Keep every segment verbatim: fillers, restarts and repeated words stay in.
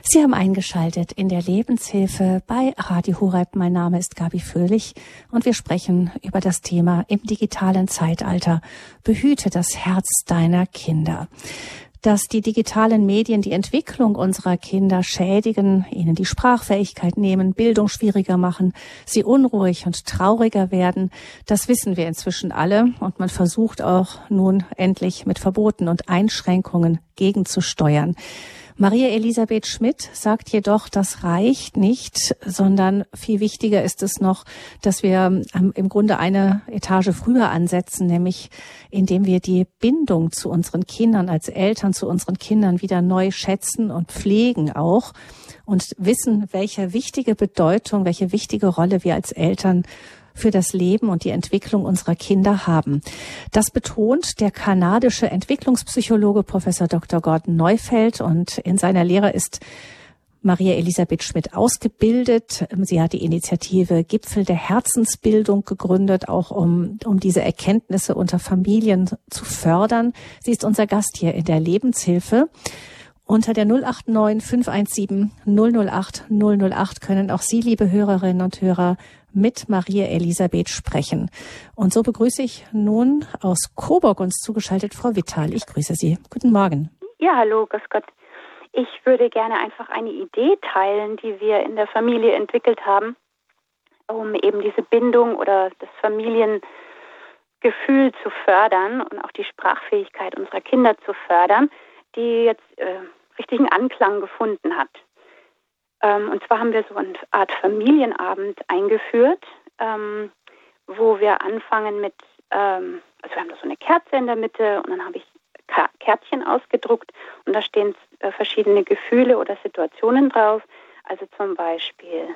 Sie haben eingeschaltet in der Lebenshilfe bei Radio Horeb. Mein Name ist Gabi Fröhlich und wir sprechen über das Thema im digitalen Zeitalter. Behüte das Herz deiner Kinder. Dass die digitalen Medien die Entwicklung unserer Kinder schädigen, ihnen die Sprachfähigkeit nehmen, Bildung schwieriger machen, sie unruhig und trauriger werden, das wissen wir inzwischen alle und man versucht auch nun endlich mit Verboten und Einschränkungen gegenzusteuern. Maria Elisabeth Schmidt sagt jedoch, das reicht nicht, sondern viel wichtiger ist es noch, dass wir im Grunde eine Etage früher ansetzen, nämlich indem wir die Bindung zu unseren Kindern als Eltern, zu unseren Kindern wieder neu schätzen und pflegen auch und wissen, welche wichtige Bedeutung, welche wichtige Rolle wir als Eltern für das Leben und die Entwicklung unserer Kinder haben. Das betont der kanadische Entwicklungspsychologe Professor Doktor Gordon Neufeld und in seiner Lehre ist Maria Elisabeth Schmidt ausgebildet. Sie hat die Initiative Gipfel der Herzensbildung gegründet, auch um, um diese Erkenntnisse unter Familien zu fördern. Sie ist unser Gast hier in der Lebenshilfe. Unter der null acht neun fünf eins sieben null null acht null null acht können auch Sie, liebe Hörerinnen und Hörer, mit Maria Elisabeth sprechen. Und so begrüße ich nun aus Coburg uns zugeschaltet Frau Vittal. Ich grüße Sie. Guten Morgen. Ja, hallo, grüß Gott. Ich würde gerne einfach eine Idee teilen, die wir in der Familie entwickelt haben, um eben diese Bindung oder das Familiengefühl zu fördern und auch die Sprachfähigkeit unserer Kinder zu fördern, die jetzt äh, richtigen Anklang gefunden hat. Ähm, und zwar haben wir so eine Art Familienabend eingeführt, ähm, wo wir anfangen mit, ähm, also wir haben da so eine Kerze in der Mitte und dann habe ich Ka- Kärtchen ausgedruckt und da stehen äh, verschiedene Gefühle oder Situationen drauf, also zum Beispiel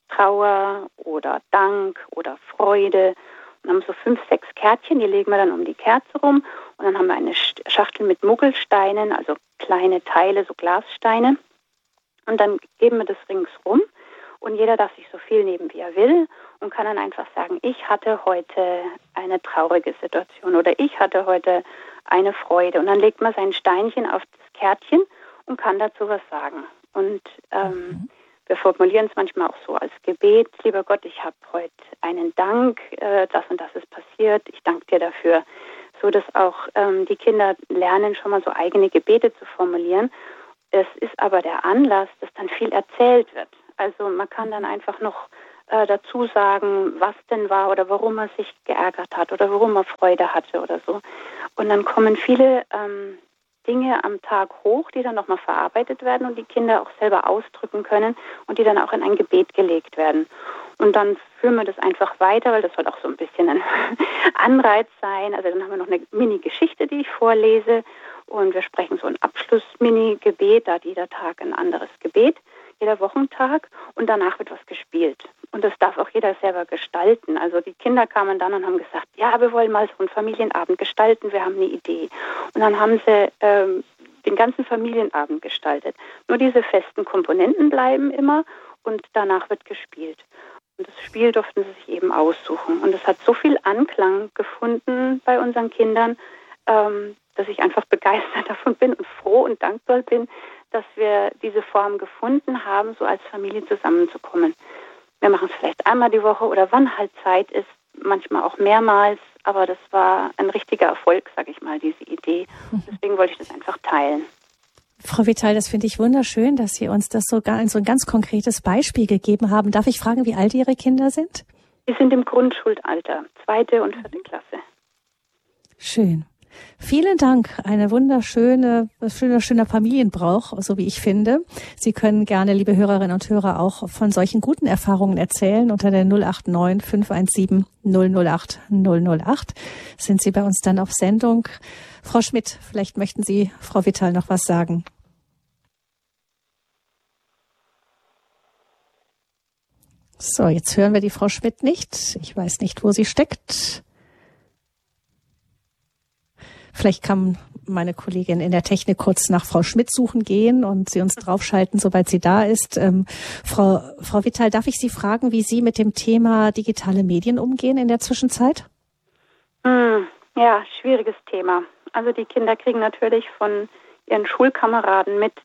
Trauer oder Dank oder Freude. Und haben so fünf, sechs Kärtchen, die legen wir dann um die Kerze rum und dann haben wir eine Schachtel mit Muggelsteinen, also kleine Teile, so Glassteine. Und dann geben wir das ringsrum und jeder darf sich so viel nehmen, wie er will und kann dann einfach sagen, ich hatte heute eine traurige Situation oder ich hatte heute eine Freude. Und dann legt man sein Steinchen auf das Kärtchen und kann dazu was sagen. Und ähm, mhm. wir formulieren es manchmal auch so als Gebet. Lieber Gott, ich habe heute einen Dank, äh, das und das ist passiert. Ich danke dir dafür, so dass auch ähm, die Kinder lernen, schon mal so eigene Gebete zu formulieren. Es ist aber der Anlass, dass dann viel erzählt wird. Also man kann dann einfach noch äh, dazu sagen, was denn war oder warum er sich geärgert hat oder warum er Freude hatte oder so. Und dann kommen viele ähm, Dinge am Tag hoch, die dann nochmal verarbeitet werden und die Kinder auch selber ausdrücken können und die dann auch in ein Gebet gelegt werden. Und dann führen wir das einfach weiter, weil das soll auch so ein bisschen ein Anreiz sein. Also dann haben wir noch eine Mini-Geschichte, die ich vorlese. Und wir sprechen so ein Abschluss-Mini-Gebet, da hat jeder Tag ein anderes Gebet, jeder Wochentag. Und danach wird was gespielt. Und das darf auch jeder selber gestalten. Also die Kinder kamen dann und haben gesagt, ja, wir wollen mal so einen Familienabend gestalten, wir haben eine Idee. Und dann haben sie ähm, den ganzen Familienabend gestaltet. Nur diese festen Komponenten bleiben immer und danach wird gespielt. Und das Spiel durften sie sich eben aussuchen. Und es hat so viel Anklang gefunden bei unseren Kindern, ähm, dass ich einfach begeistert davon bin und froh und dankbar bin, dass wir diese Form gefunden haben, so als Familie zusammenzukommen. Wir machen es vielleicht einmal die Woche oder wann halt Zeit ist, manchmal auch mehrmals, aber das war ein richtiger Erfolg, sage ich mal, diese Idee. Deswegen wollte ich das einfach teilen. Frau Vittal, das finde ich wunderschön, dass Sie uns das sogar in so ein ganz konkretes Beispiel gegeben haben. Darf ich fragen, wie alt Ihre Kinder sind? Sie sind im Grundschulalter, zweite und vierte Klasse. Schön. Vielen Dank. Eine wunderschöne, schöner, schöner Familienbrauch, so wie ich finde. Sie können gerne, liebe Hörerinnen und Hörer, auch von solchen guten Erfahrungen erzählen. Unter der null acht neun fünf eins sieben null null acht null null acht sind Sie bei uns dann auf Sendung. Frau Schmidt, vielleicht möchten Sie Frau Vittal noch was sagen. So, jetzt hören wir die Frau Schmidt nicht. Ich weiß nicht, wo sie steckt. Vielleicht kann meine Kollegin in der Technik kurz nach Frau Schmidt suchen gehen und sie uns draufschalten, sobald sie da ist. Ähm, Frau, Frau Vittal, darf ich Sie fragen, wie Sie mit dem Thema digitale Medien umgehen in der Zwischenzeit? Hm, ja, schwieriges Thema. Also die Kinder kriegen natürlich von ihren Schulkameraden mit, dass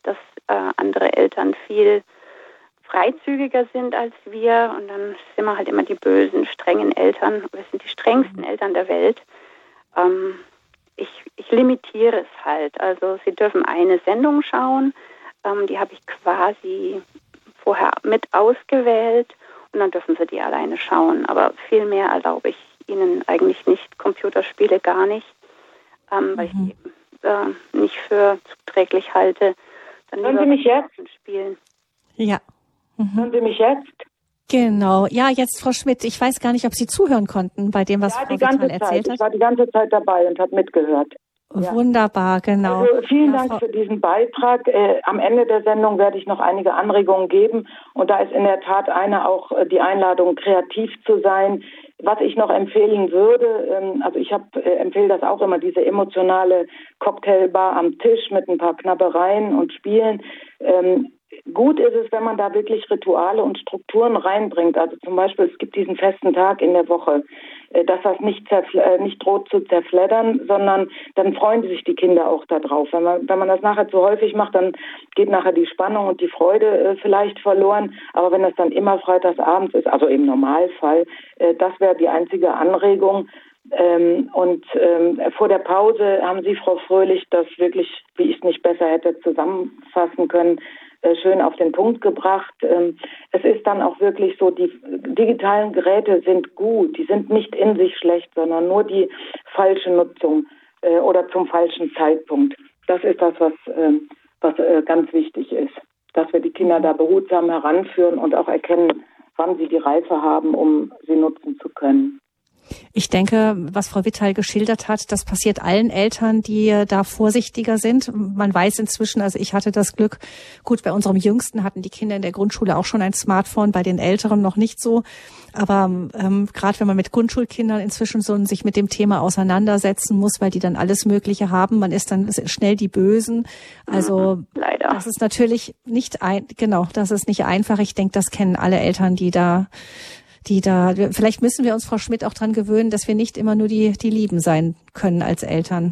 äh, andere Eltern viel freizügiger sind als wir und dann sind wir halt immer die bösen, strengen Eltern. Wir sind die strengsten Eltern der Welt. Ähm, ich, ich limitiere es halt. Also sie dürfen eine Sendung schauen, ähm, die habe ich quasi vorher mit ausgewählt und dann dürfen sie die alleine schauen. Aber viel mehr erlaube ich ihnen eigentlich nicht, Computerspiele gar nicht, ähm, weil mhm. ich die äh, nicht für zuträglich halte. Dann Hören Sie mich jetzt? Spielen. Ja. Mhm. Hören Sie mich jetzt? Genau. Ja, jetzt Frau Schmidt, ich weiß gar nicht, ob Sie zuhören konnten bei dem, was ja, Frau die ganze Vital erzählt Zeit. hat. Ich war die ganze Zeit dabei und habe mitgehört. Ja. Wunderbar, genau. Also vielen ja, Dank Frau für diesen Beitrag. Äh, am Ende der Sendung werde ich noch einige Anregungen geben. Und da ist in der Tat eine auch äh, die Einladung, kreativ zu sein. Was ich noch empfehlen würde, ähm, also ich hab, äh, empfehle das auch immer, diese emotionale Cocktailbar am Tisch mit ein paar Knabbereien und Spielen. Ähm, Gut ist es, wenn man da wirklich Rituale und Strukturen reinbringt. Also zum Beispiel, es gibt diesen festen Tag in der Woche, dass das nicht, zerfl- nicht droht zu zerfleddern, sondern dann freuen sich die Kinder auch da drauf. Wenn man, wenn man das nachher zu häufig macht, dann geht nachher die Spannung und die Freude äh, vielleicht verloren. Aber wenn das dann immer freitags abends ist, also im Normalfall, äh, das wäre die einzige Anregung. Ähm, und ähm, vor der Pause haben Sie, Frau Fröhlich, das wirklich, wie ich es nicht besser hätte zusammenfassen können, äh, schön auf den Punkt gebracht. Ähm, es ist dann auch wirklich so, die digitalen Geräte sind gut, die sind nicht in sich schlecht, sondern nur die falsche Nutzung äh, oder zum falschen Zeitpunkt. Das ist das, was, äh, was äh, ganz wichtig ist, dass wir die Kinder da behutsam heranführen und auch erkennen, wann sie die Reife haben, um sie nutzen zu können. Ich denke, was Frau Vital geschildert hat, das passiert allen Eltern, die da vorsichtiger sind. Man weiß inzwischen, also ich hatte das Glück, gut, bei unserem Jüngsten hatten die Kinder in der Grundschule auch schon ein Smartphone, bei den Älteren noch nicht so. Aber ähm, gerade wenn man mit Grundschulkindern inzwischen so sich mit dem Thema auseinandersetzen muss, weil die dann alles Mögliche haben, man ist dann schnell die Bösen. Also leider. Das ist natürlich nicht ein, genau, das ist nicht einfach. Ich denke, das kennen alle Eltern, die da die da, vielleicht müssen wir uns, Frau Schmidt, auch dran gewöhnen, dass wir nicht immer nur die, die Lieben sein können als Eltern.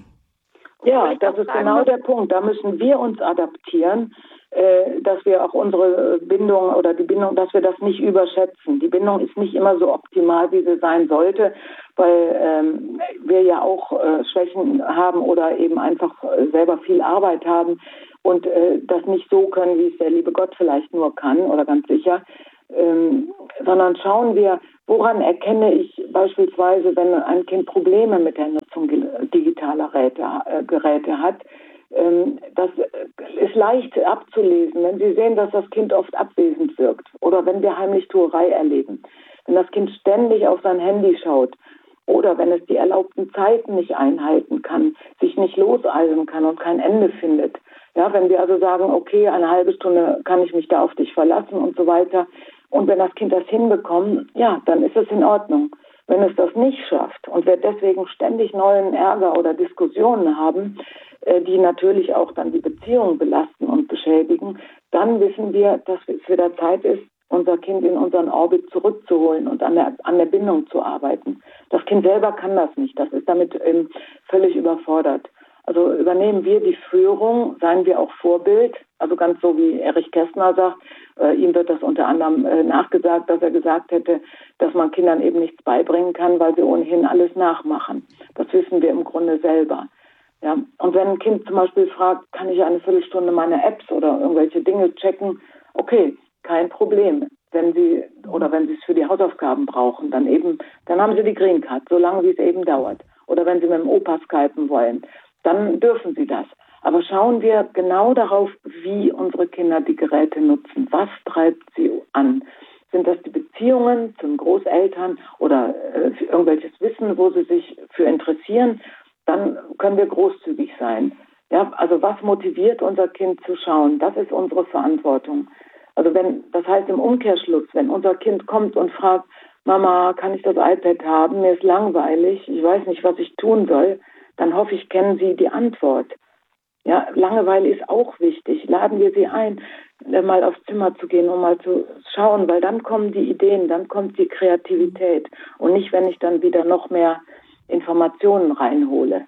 Ja, das ist genau der Punkt. Da müssen wir uns adaptieren, äh, dass wir auch unsere Bindung oder die Bindung, dass wir das nicht überschätzen. Die Bindung ist nicht immer so optimal, wie sie sein sollte, weil ähm, wir ja auch äh, Schwächen haben oder eben einfach selber viel Arbeit haben und äh, das nicht so können, wie es der liebe Gott vielleicht nur kann oder ganz sicher. Ähm, sondern schauen wir, woran erkenne ich beispielsweise, wenn ein Kind Probleme mit der Nutzung digitaler Geräte, äh, Geräte hat. Ähm, das ist leicht abzulesen, wenn Sie sehen, dass das Kind oft abwesend wirkt oder wenn wir Heimlichtuerei erleben, wenn das Kind ständig auf sein Handy schaut oder wenn es die erlaubten Zeiten nicht einhalten kann, sich nicht loseisen kann und kein Ende findet. Ja, wenn wir also sagen, okay, eine halbe Stunde kann ich mich da auf dich verlassen und so weiter. Und wenn das Kind das hinbekommt, ja, dann ist es in Ordnung. Wenn es das nicht schafft und wir deswegen ständig neuen Ärger oder Diskussionen haben, äh, die natürlich auch dann die Beziehung belasten und beschädigen, dann wissen wir, dass es wieder Zeit ist, unser Kind in unseren Orbit zurückzuholen und an der, an der Bindung zu arbeiten. Das Kind selber kann das nicht. Das ist damit ähm, völlig überfordert. Also übernehmen wir die Führung, seien wir auch Vorbild. Also ganz so wie Erich Kästner sagt, äh, ihm wird das unter anderem äh, nachgesagt, dass er gesagt hätte, dass man Kindern eben nichts beibringen kann, weil sie ohnehin alles nachmachen. Das wissen wir im Grunde selber. Ja. Und wenn ein Kind zum Beispiel fragt, kann ich eine Viertelstunde meine Apps oder irgendwelche Dinge checken? Okay, kein Problem. Wenn Sie oder wenn Sie es für die Hausaufgaben brauchen, dann eben, dann haben Sie die Green Card, solange wie es eben dauert. Oder wenn Sie mit dem Opa skypen wollen, dann dürfen Sie das. Aber schauen wir genau darauf, wie unsere Kinder die Geräte nutzen. Was treibt sie an? Sind das die Beziehungen zu den Großeltern oder äh, irgendwelches Wissen, wo sie sich für interessieren? Dann können wir großzügig sein. Ja, also was motiviert unser Kind zu schauen? Das ist unsere Verantwortung. Also wenn, das heißt im Umkehrschluss, wenn unser Kind kommt und fragt, Mama, kann ich das iPad haben? Mir ist langweilig, ich weiß nicht, was ich tun soll, dann hoffe ich, kennen Sie die Antwort. Ja, Langeweile ist auch wichtig. Laden wir Sie ein, mal aufs Zimmer zu gehen, um mal zu schauen, weil dann kommen die Ideen, dann kommt die Kreativität und nicht, wenn ich dann wieder noch mehr Informationen reinhole.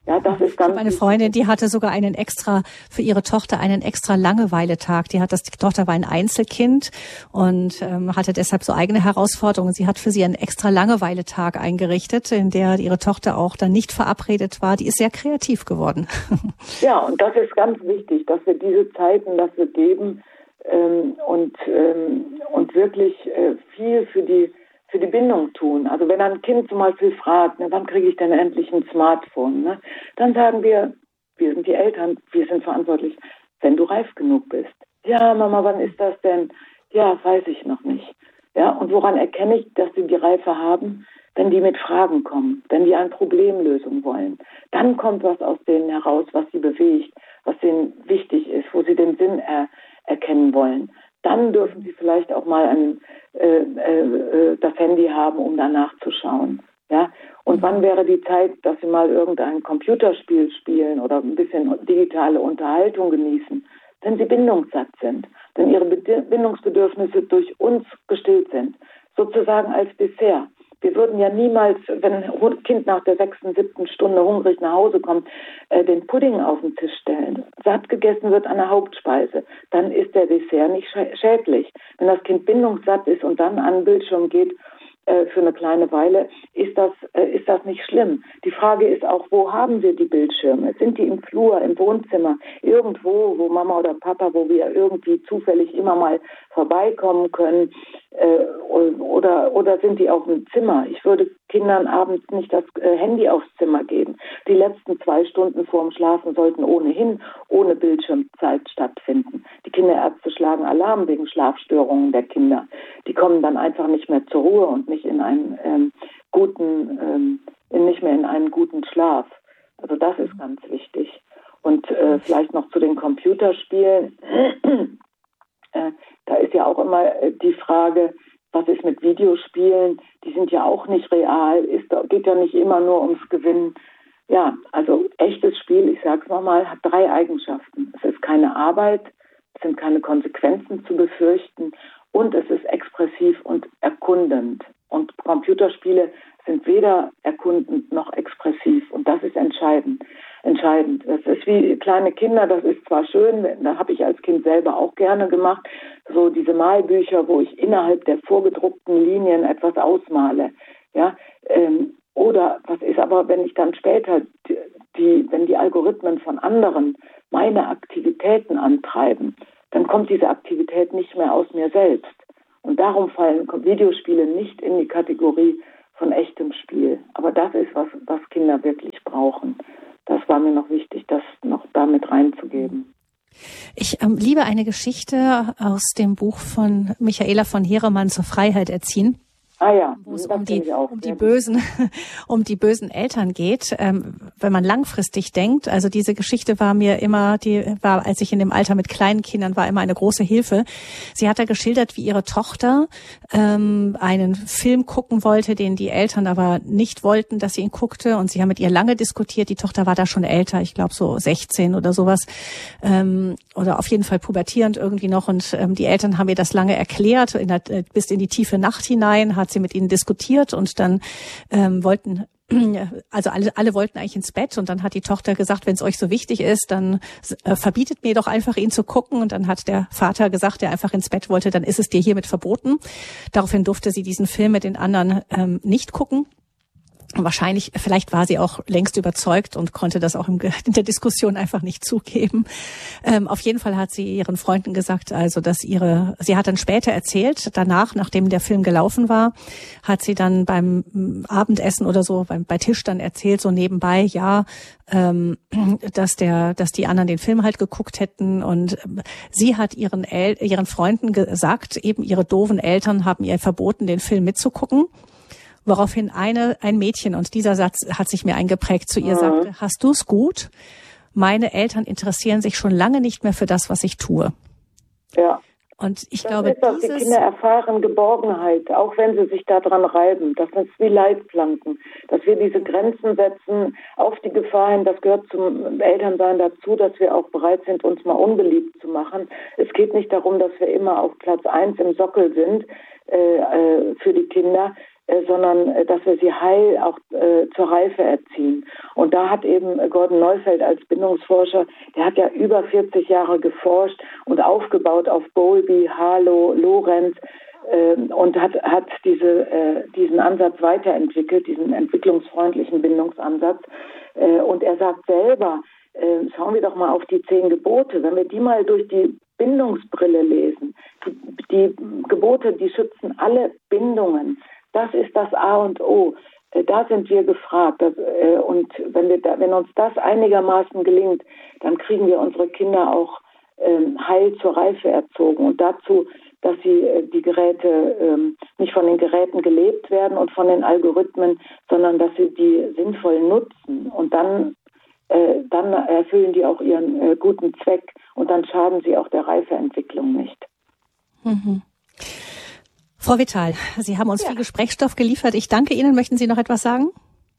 Ja, das ist ganz. Meine Freundin, die hatte sogar einen extra, für ihre Tochter einen extra Langeweiletag. Die hat das, die Tochter war ein Einzelkind und ähm, hatte deshalb so eigene Herausforderungen. Sie hat für sie einen extra Langeweiletag eingerichtet, in der ihre Tochter auch dann nicht verabredet war. Die ist sehr kreativ geworden. Ja, und das ist ganz wichtig, dass wir diese Zeiten dafür geben ähm, und ähm, und wirklich äh, viel für die für die Bindung tun. Also wenn ein Kind zum Beispiel fragt, ne, wann kriege ich denn endlich ein Smartphone, ne, dann sagen wir, wir sind die Eltern, wir sind verantwortlich, wenn du reif genug bist. Ja, Mama, wann ist das denn? Ja, weiß ich noch nicht. Ja, und woran erkenne ich, dass sie die Reife haben? Wenn die mit Fragen kommen, wenn die eine Problemlösung wollen. Dann kommt was aus denen heraus, was sie bewegt, was denen wichtig ist, wo sie den Sinn er, erkennen wollen. Dann dürfen sie vielleicht auch mal ein, äh, äh, das Handy haben, um danach zu schauen. Ja? Und wann wäre die Zeit, dass sie mal irgendein Computerspiel spielen oder ein bisschen digitale Unterhaltung genießen, wenn sie bindungssatt sind, wenn ihre Bindungsbedürfnisse durch uns gestillt sind, sozusagen als Dessert. Wir würden ja niemals, wenn ein Kind nach der sechsten, siebten Stunde hungrig nach Hause kommt, äh, den Pudding auf den Tisch stellen. Satt gegessen wird an der Hauptspeise. Dann ist der Dessert nicht schädlich. Wenn das Kind bindungssatt ist und dann an den Bildschirm geht äh, für eine kleine Weile, ist das, äh, ist das nicht schlimm. Die Frage ist auch, wo haben wir die Bildschirme? Sind die im Flur, im Wohnzimmer, irgendwo, wo Mama oder Papa, wo wir irgendwie zufällig immer mal vorbeikommen können? Äh, oder, oder sind die auf dem Zimmer? Ich würde Kindern abends nicht das äh, Handy aufs Zimmer geben. Die letzten zwei Stunden vorm Schlafen sollten ohnehin ohne Bildschirmzeit stattfinden. Die Kinderärzte schlagen Alarm wegen Schlafstörungen der Kinder. Die kommen dann einfach nicht mehr zur Ruhe und nicht in einen ähm, guten, ähm, in, nicht mehr in einen guten Schlaf. Also das ist ganz wichtig. Und äh, vielleicht noch zu den Computerspielen. äh, Da ist ja auch immer die Frage, was ist mit Videospielen? Die sind ja auch nicht real. Es geht ja nicht immer nur ums Gewinnen. Ja, also echtes Spiel, ich sage es nochmal, hat drei Eigenschaften. Es ist keine Arbeit, es sind keine Konsequenzen zu befürchten und es ist expressiv und erkundend. Und Computerspiele sind weder erkundend noch expressiv und das ist entscheidend. Entscheidend. Das ist wie kleine Kinder, das ist zwar schön, da habe ich als Kind selber auch gerne gemacht, so diese Malbücher, wo ich innerhalb der vorgedruckten Linien etwas ausmale. Ja, ähm, oder was ist aber, wenn ich dann später, die, wenn die Algorithmen von anderen meine Aktivitäten antreiben, dann kommt diese Aktivität nicht mehr aus mir selbst. Und darum fallen Videospiele nicht in die Kategorie von echtem Spiel. Aber das ist, was, was Kinder wirklich brauchen. Das war mir noch wichtig, das noch damit reinzugeben. Ich ähm, liebe eine Geschichte aus dem Buch von Michaela von Heeremann zur Freiheit erziehen. Ah ja, wo es um die, um die bösen, um die bösen Eltern geht. Ähm, wenn man langfristig denkt, also diese Geschichte war mir immer, die war, als ich in dem Alter mit kleinen Kindern war, immer eine große Hilfe. Sie hat da geschildert, wie ihre Tochter ähm, einen Film gucken wollte, den die Eltern aber nicht wollten, dass sie ihn guckte. Und sie haben mit ihr lange diskutiert. Die Tochter war da schon älter, ich glaube so sechzehn oder sowas, ähm, oder auf jeden Fall pubertierend irgendwie noch. Und ähm, die Eltern haben ihr das lange erklärt, in der, bis in die tiefe Nacht hinein, hat sie mit ihnen diskutiert und dann ähm, wollten, also alle, alle wollten eigentlich ins Bett und dann hat die Tochter gesagt, wenn es euch so wichtig ist, dann äh, verbietet mir doch einfach, ihn zu gucken. Und dann hat der Vater gesagt, der einfach ins Bett wollte, dann ist es dir hiermit verboten. Daraufhin durfte sie diesen Film mit den anderen ähm, nicht gucken. Wahrscheinlich, vielleicht war sie auch längst überzeugt und konnte das auch im, in der Diskussion einfach nicht zugeben. Ähm, auf jeden Fall hat sie ihren Freunden gesagt, also dass ihre, sie hat dann später erzählt, danach, nachdem der Film gelaufen war, hat sie dann beim Abendessen oder so, beim, bei Tisch dann erzählt, so nebenbei, ja, ähm, dass der, dass die anderen den Film halt geguckt hätten und ähm, sie hat ihren El- ihren Freunden gesagt, eben ihre doofen Eltern haben ihr verboten, den Film mitzugucken. Woraufhin eine, ein Mädchen, und dieser Satz hat sich mir eingeprägt, zu ihr mhm. sagte, hast du's gut? Meine Eltern interessieren sich schon lange nicht mehr für das, was ich tue. Ja. Und ich das glaube, ist das, die Kinder erfahren Geborgenheit, auch wenn sie sich daran reiben. Das ist wie Leitplanken, dass wir diese Grenzen setzen auf die Gefahr hin. Das gehört zum Elternsein dazu, dass wir auch bereit sind, uns mal unbeliebt zu machen. Es geht nicht darum, dass wir immer auf Platz eins im Sockel sind äh, äh, für die Kinder. äh, sondern äh, dass wir sie heil auch äh, zur Reife erziehen. Und da hat eben Gordon Neufeld als Bindungsforscher, der hat ja über vierzig Jahre geforscht und aufgebaut auf Bowlby, Harlow, Lorenz, und hat, hat diese, äh, diesen Ansatz weiterentwickelt, diesen entwicklungsfreundlichen Bindungsansatz. Äh, und er sagt selber, äh, schauen wir doch mal auf die zehn Gebote, wenn wir die mal durch die Bindungsbrille lesen, die, die Gebote, die schützen alle Bindungen. Das ist das A und O. Äh, da sind wir gefragt. Das, äh, und wenn, wir da, wenn uns das einigermaßen gelingt, dann kriegen wir unsere Kinder auch äh, heil zur Reife erzogen. Und dazu, dass sie äh, die Geräte ähm, nicht von den Geräten gelebt werden und von den Algorithmen, sondern dass sie die sinnvoll nutzen. Und dann, äh, dann erfüllen die auch ihren äh, guten Zweck und dann schaden sie auch der Reifeentwicklung nicht. Mhm. Frau Vital, Sie haben uns ja. viel Gesprächsstoff geliefert. Ich danke Ihnen. Möchten Sie noch etwas sagen?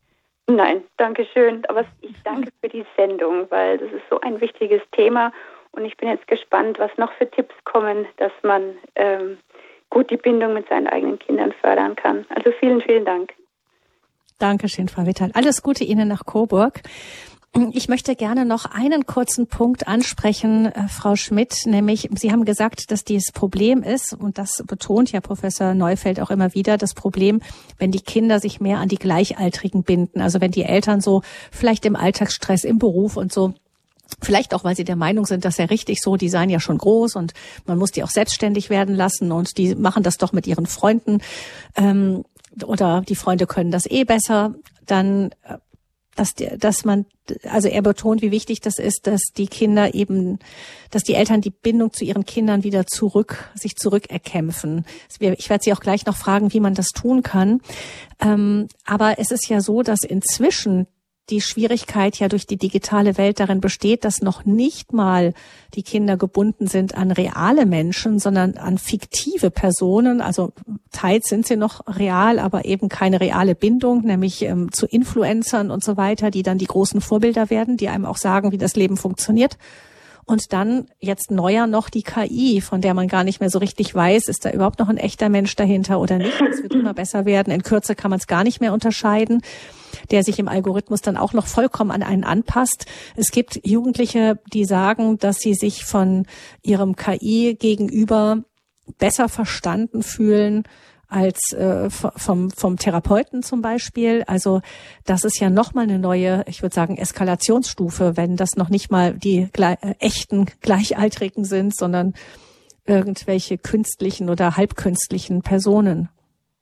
Nein, danke schön. Aber ich danke für die Sendung, weil das ist so ein wichtiges Thema. Und ich bin jetzt gespannt, was noch für Tipps kommen, dass man ähm, gut die Bindung mit seinen eigenen Kindern fördern kann. Also vielen, vielen Dank. Dankeschön, Frau Vital. Alles Gute Ihnen nach Coburg. Ich möchte gerne noch einen kurzen Punkt ansprechen, äh, Frau Schmidt, nämlich Sie haben gesagt, dass dieses Problem ist, und das betont ja Professor Neufeld auch immer wieder, das Problem, wenn die Kinder sich mehr an die Gleichaltrigen binden, also wenn die Eltern so vielleicht im Alltagsstress, im Beruf und so, vielleicht auch, weil sie der Meinung sind, dass ja richtig so, die seien ja schon groß und man muss die auch selbstständig werden lassen und die machen das doch mit ihren Freunden ähm, oder die Freunde können das eh besser, dann dass, dass man, also er betont, wie wichtig das ist, dass die Kinder eben, dass die Eltern die Bindung zu ihren Kindern wieder zurück, sich zurückerkämpfen. Ich werde Sie auch gleich noch fragen, wie man das tun kann. Ähm, aber es ist ja so, dass inzwischen die Schwierigkeit ja durch die digitale Welt darin besteht, dass noch nicht mal die Kinder gebunden sind an reale Menschen, sondern an fiktive Personen. Also teils sind sie noch real, aber eben keine reale Bindung, nämlich ähm, zu Influencern und so weiter, die dann die großen Vorbilder werden, die einem auch sagen, wie das Leben funktioniert. Und dann jetzt neuer noch die K I, von der man gar nicht mehr so richtig weiß, ist da überhaupt noch ein echter Mensch dahinter oder nicht. Es wird immer besser werden. In Kürze kann man es gar nicht mehr unterscheiden, der sich im Algorithmus dann auch noch vollkommen an einen anpasst. Es gibt Jugendliche, die sagen, dass sie sich von ihrem K I gegenüber besser verstanden fühlen als äh, vom vom Therapeuten zum Beispiel. Also das ist ja nochmal eine neue, ich würde sagen, Eskalationsstufe, wenn das noch nicht mal die gle- äh, echten Gleichaltrigen sind, sondern irgendwelche künstlichen oder halbkünstlichen Personen.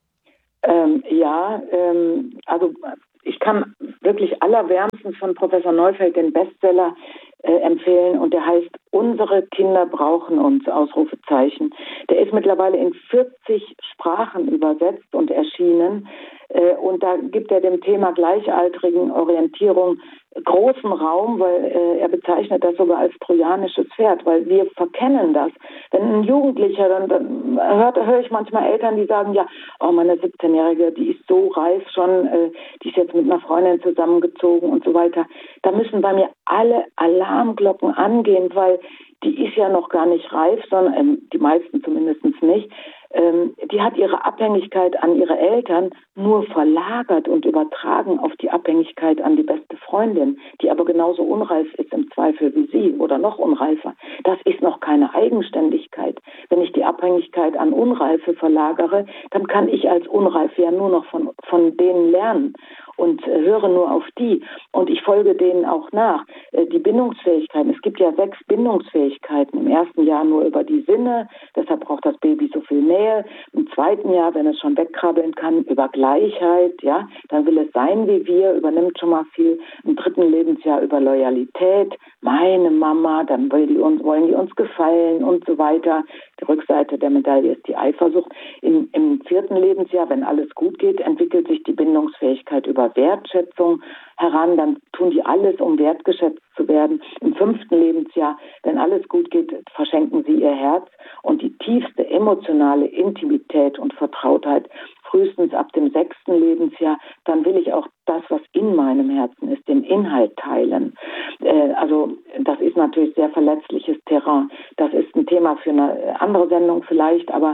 Ähm, ja, ähm, also ich kann wirklich allerwärmstens von Professor Neufeld den Bestseller äh, empfehlen und der heißt Unsere Kinder brauchen uns, Ausrufezeichen. Der ist mittlerweile in vierzig Sprachen übersetzt und erschienen äh, und da gibt er dem Thema gleichaltrigen Orientierung großen Raum, weil äh, er bezeichnet das sogar als trojanisches Pferd, weil wir verkennen das. Wenn ein Jugendlicher, dann, dann hört, höre ich manchmal Eltern, die sagen, ja, oh, meine siebzehnjährige, die ist so reif schon, äh, die ist jetzt mit einer Freundin zusammengezogen und so weiter. Da müssen bei mir alle Alarmglocken angehen, weil die ist ja noch gar nicht reif, sondern ähm, die meisten zumindest nicht. Ähm, die hat ihre Abhängigkeit an ihre Eltern nur verlagert und übertragen auf die Abhängigkeit an die beste Freundin, die aber genauso unreif ist im Zweifel wie sie oder noch unreifer. Das ist noch keine Eigenständigkeit. Wenn ich die Abhängigkeit an Unreife verlagere, dann kann ich als Unreife ja nur noch von, von denen lernen und äh, höre nur auf die. Und ich folge denen auch nach. Äh, die Bindungsfähigkeiten, es gibt ja sechs Bindungsfähigkeiten. Im ersten Jahr nur über die Sinne, deshalb braucht das Baby so viel Nähe. Im zweiten Jahr, wenn es schon wegkrabbeln kann, über Gleichheit, ja, dann will es sein wie wir, übernimmt schon mal viel. Im dritten Lebensjahr über Loyalität, meine Mama, dann will die uns, wollen die uns gefallen und so weiter. Die Rückseite der Medaille ist die Eifersucht. Im, im vierten Lebensjahr, wenn alles gut geht, entwickelt sich die Bindungsfähigkeit über Wertschätzung heran, dann tun die alles, um wertgeschätzt zu werden. Im fünften Lebensjahr, wenn alles gut geht, verschenken sie ihr Herz und die tiefste emotionale Intimität und Vertrautheit frühestens ab dem sechsten Lebensjahr, dann will ich auch das, was in meinem Herzen ist, den Inhalt teilen. Äh, also das ist natürlich sehr verletzliches Terrain. Das ist ein Thema für eine andere Sendung vielleicht, aber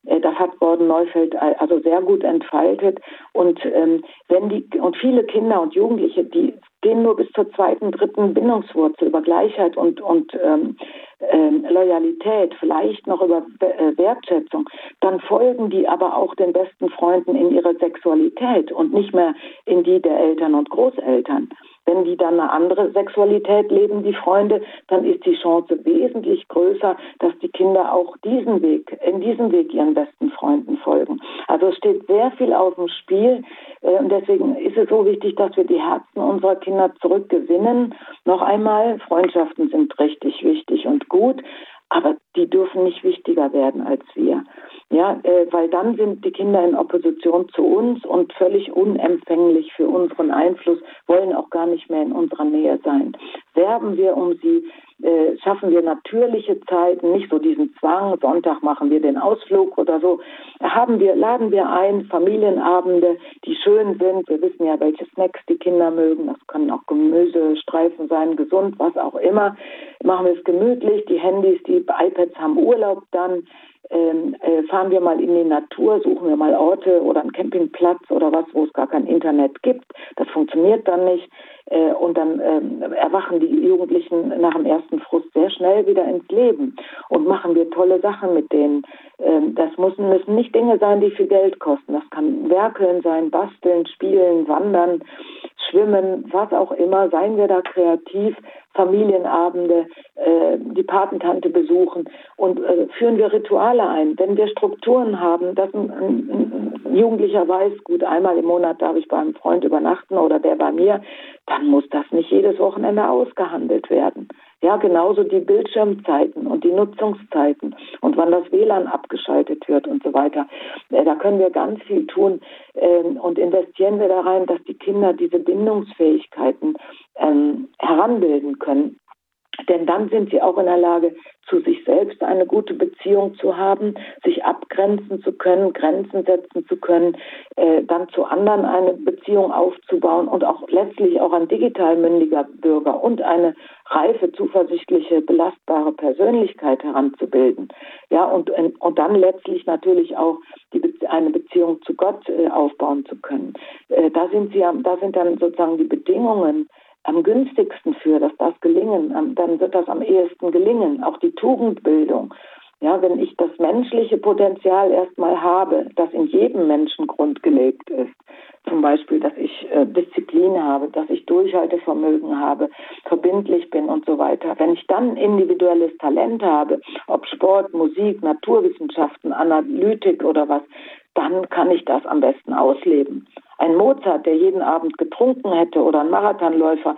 Das hat Gordon Neufeld also sehr gut entfaltet. Und ähm, wenn die und viele Kinder und Jugendliche, die gehen nur bis zur zweiten, dritten Bindungswurzel über Gleichheit und und ähm, ähm, Loyalität, vielleicht noch über äh, Wertschätzung, dann folgen die aber auch den besten Freunden in ihre Sexualität und nicht mehr in die der Eltern und Großeltern. Wenn die dann eine andere Sexualität leben, die Freunde, dann ist die Chance wesentlich größer, dass die Kinder auch diesen Weg, in diesem Weg ihren besten Freunden folgen. Also es steht sehr viel auf dem Spiel und deswegen ist es so wichtig, dass wir die Herzen unserer Kinder zurückgewinnen. Noch einmal, Freundschaften sind richtig wichtig und gut, aber die dürfen nicht wichtiger werden als wir. Ja, äh, weil dann sind die Kinder in Opposition zu uns und völlig unempfänglich für unseren Einfluss, wollen auch gar nicht mehr in unserer Nähe sein. Werben wir um sie, äh, schaffen wir natürliche Zeiten, nicht so diesen Zwang, Sonntag machen wir den Ausflug oder so. Haben wir, laden wir ein, Familienabende, die schön sind. Wir wissen ja, welche Snacks die Kinder mögen. Das können auch Gemüsestreifen sein, gesund, was auch immer. Machen wir es gemütlich, die Handys, die iPads haben Urlaub dann. Ähm, äh, fahren wir mal in die Natur, suchen wir mal Orte oder einen Campingplatz oder was, wo es gar kein Internet gibt. Das funktioniert dann nicht. Äh, und dann ähm, erwachen die Jugendlichen nach dem ersten Frust sehr schnell wieder ins Leben. Und machen wir tolle Sachen mit denen. Ähm, das müssen, müssen nicht Dinge sein, die viel Geld kosten. Das kann Werkeln sein, basteln, spielen, wandern, schwimmen, was auch immer. Seien wir da kreativ. Familienabende, äh, die Patentante besuchen und äh, führen wir Rituale ein. Wenn wir Strukturen haben, dass ein, ein, ein Jugendlicher weiß, gut, einmal im Monat darf ich bei einem Freund übernachten oder der bei mir, dann muss das nicht jedes Wochenende ausgehandelt werden. Ja, genauso die Bildschirmzeiten und die Nutzungszeiten und wann das W L A N abgeschaltet wird und so weiter. Äh, da können wir ganz viel tun äh, und investieren wir da rein, dass die Kinder diese Bindungsfähigkeiten ähm, heranbilden können. Denn dann sind sie auch in der Lage, zu sich selbst eine gute Beziehung zu haben, sich abgrenzen zu können, Grenzen setzen zu können, äh, dann zu anderen eine Beziehung aufzubauen und auch letztlich auch ein digital mündiger Bürger und eine reife, zuversichtliche, belastbare Persönlichkeit heranzubilden. Ja, und, und dann letztlich natürlich auch die, eine Beziehung zu Gott äh, aufbauen zu können. Äh, da sind sie, da sind dann sozusagen die Bedingungen am günstigsten für, dass das gelingen, dann wird das am ehesten gelingen. Auch die Tugendbildung. Ja, wenn ich das menschliche Potenzial erstmal habe, das in jedem Menschen grundgelegt ist, zum Beispiel, dass ich äh, Disziplin habe, dass ich Durchhaltevermögen habe, verbindlich bin und so weiter. Wenn ich dann individuelles Talent habe, ob Sport, Musik, Naturwissenschaften, Analytik oder was, dann kann ich das am besten ausleben. Ein Mozart, der jeden Abend getrunken hätte oder ein Marathonläufer,